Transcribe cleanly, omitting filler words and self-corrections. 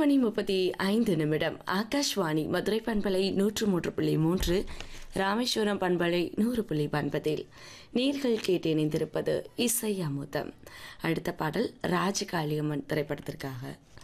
8:35 ஆகாஷ்வாணி மதுரை பண்பலை 103.3, ராமேஸ்வரம் பண்பலை 100.9 நேர்கள் கேட்டு இணைந்திருப்பது இசை அமுதம். அடுத்த பாடல் ராஜகாளியம்மன் திரைப்படத்திற்காக.